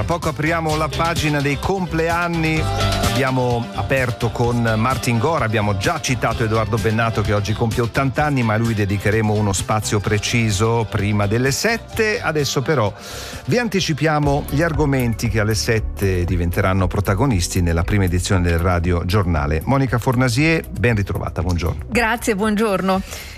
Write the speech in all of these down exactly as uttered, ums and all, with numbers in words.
Tra poco apriamo la pagina dei compleanni. Abbiamo aperto con Martin Gore, abbiamo già citato Edoardo Bennato che oggi compie ottanta anni, ma a lui dedicheremo uno spazio preciso prima delle sette. Adesso però vi anticipiamo gli argomenti che alle sette diventeranno protagonisti nella prima edizione del Radio Giornale. Monica Fornasier, ben ritrovata, buongiorno. Grazie, buongiorno.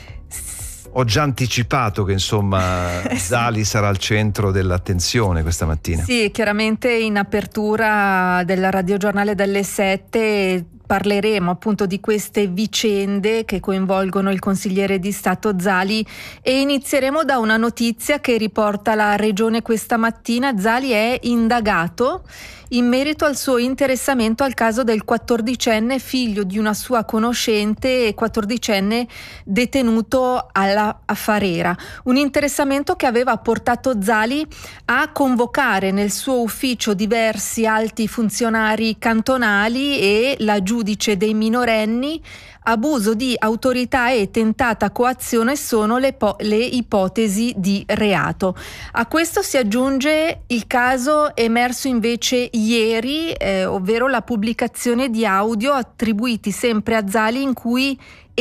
Ho già anticipato che insomma Zali sarà al centro dell'attenzione questa mattina. Sì, chiaramente in apertura del radiogiornale delle sette parleremo appunto di queste vicende che coinvolgono il consigliere di Stato Zali e inizieremo da una notizia che riporta la Regione questa mattina. Zali è indagato in merito al suo interessamento al caso del quattordicenne figlio di una sua conoscente e quattordicenne detenuto alla a Farera. Un interessamento che aveva portato Zali a convocare nel suo ufficio diversi alti funzionari cantonali e la giudice dei minorenni. Abuso di autorità e tentata coazione sono le, po- le ipotesi di reato. A questo si aggiunge il caso emerso invece ieri, eh, ovvero la pubblicazione di audio attribuiti sempre a Zali in cui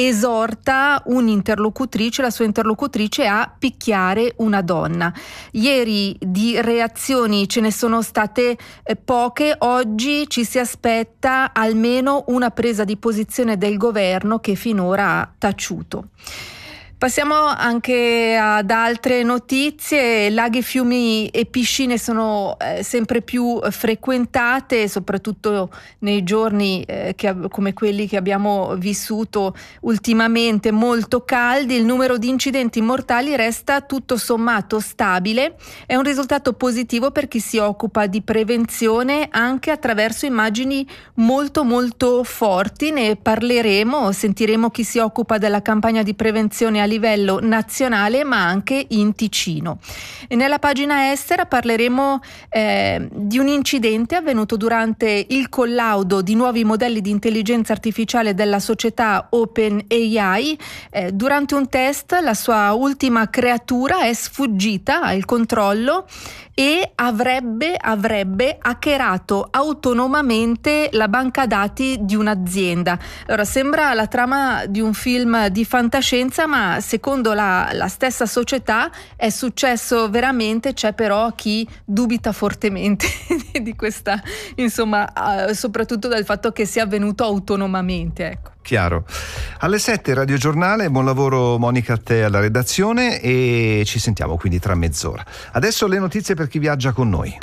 esorta un'interlocutrice, la sua interlocutrice, a picchiare una donna. Ieri di reazioni ce ne sono state eh, poche, oggi ci si aspetta almeno una presa di posizione del governo che finora ha taciuto. Passiamo anche ad altre notizie. Laghi, fiumi e piscine sono eh, sempre più frequentate, soprattutto nei giorni eh, che, come quelli che abbiamo vissuto ultimamente, molto caldi. Il numero di incidenti mortali resta tutto sommato stabile. È un risultato positivo per chi si occupa di prevenzione anche attraverso immagini molto molto forti. Ne parleremo, sentiremo chi si occupa della campagna di prevenzione a livello nazionale ma anche in Ticino. E nella pagina estera parleremo eh, di un incidente avvenuto durante il collaudo di nuovi modelli di intelligenza artificiale della società OpenAI. Eh, durante un test la sua ultima creatura è sfuggita al controllo e avrebbe, avrebbe hackerato autonomamente la banca dati di un'azienda. Allora, sembra la trama di un film di fantascienza, ma secondo la, la stessa società è successo veramente. C'è però chi dubita fortemente di questa, insomma, uh, soprattutto del fatto che sia avvenuto autonomamente, ecco. Chiaro. Alle sette Radio Giornale, buon lavoro Monica a te alla redazione e ci sentiamo quindi tra mezz'ora. Adesso le notizie per chi viaggia con noi.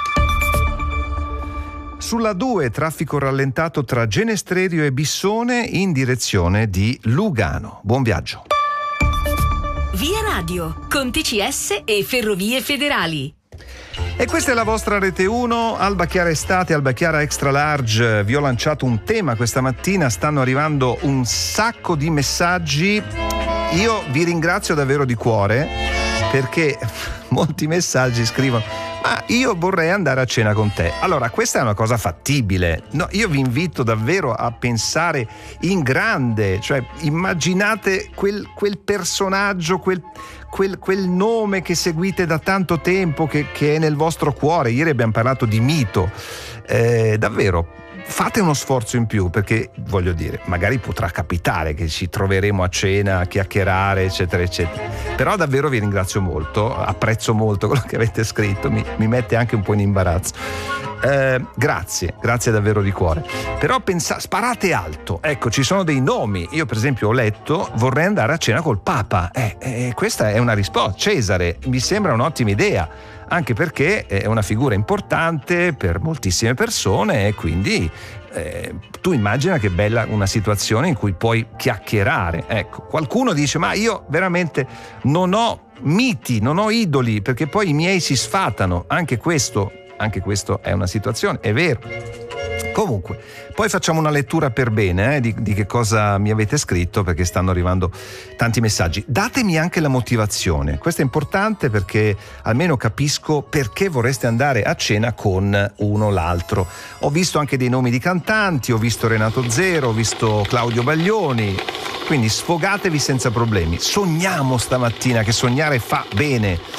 Sulla due traffico rallentato tra Genestrerio e Bissone in direzione di Lugano. Buon viaggio. Via Radio, con T C S e Ferrovie Federali. E questa è la vostra Rete uno, Alba Chiara Estate, Alba Chiara Extra Large. Vi ho lanciato un tema questa mattina, stanno arrivando un sacco di messaggi. Io vi ringrazio davvero di cuore perché molti messaggi scrivono: ma io vorrei andare a cena con te. Allora, questa è una cosa fattibile. No, io vi invito davvero a pensare in grande, cioè immaginate quel, quel personaggio, quel, quel, quel nome che seguite da tanto tempo, che, che è nel vostro cuore. Ieri abbiamo parlato di mito. Eh, davvero, fate uno sforzo in più, perché voglio dire, magari potrà capitare che ci troveremo a cena a chiacchierare, eccetera eccetera, però davvero vi ringrazio molto, apprezzo molto quello che avete scritto, mi, mi mette anche un po' in imbarazzo. Eh, grazie, grazie davvero di cuore. Però pensa, sparate alto. Ecco, ci sono dei nomi. Io per esempio ho letto: vorrei andare a cena col Papa. Eh, eh, questa è una risposta. Cesare, mi sembra un'ottima idea, anche perché è una figura importante per moltissime persone e quindi eh, tu immagina che bella una situazione in cui puoi chiacchierare. Ecco, qualcuno dice: ma io veramente non ho miti, non ho idoli, perché poi i miei si sfatano. Anche questo Anche questo è una situazione, è vero. Comunque, poi facciamo una lettura per bene eh, di, di che cosa mi avete scritto, perché stanno arrivando tanti messaggi. Datemi anche la motivazione, questo è importante perché almeno capisco perché vorreste andare a cena con uno o l'altro. Ho visto anche dei nomi di cantanti, ho visto Renato Zero, ho visto Claudio Baglioni, quindi sfogatevi senza problemi. Sogniamo stamattina, che sognare fa bene.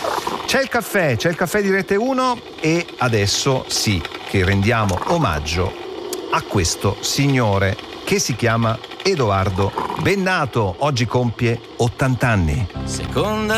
C'è il caffè, c'è il caffè di Rete uno e adesso sì che rendiamo omaggio a questo signore che si chiama Edoardo Bennato. Oggi compie ottanta anni. Seconda